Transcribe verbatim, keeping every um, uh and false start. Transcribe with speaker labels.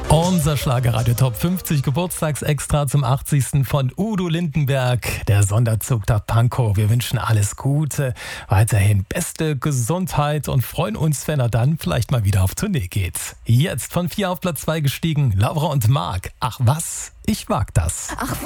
Speaker 1: Unser Schlagerradio Top fünfzig Geburtstagsextra zum achtzigsten von Udo Lindenberg, der Sonderzug der Pankow. Wir wünschen alles Gute, weiterhin beste Gesundheit und freuen uns, wenn er dann vielleicht mal wieder auf Tournee geht. Jetzt von vier auf Platz zwei gestiegen, Laura und Marc. Ach was, ich mag das.
Speaker 2: Ach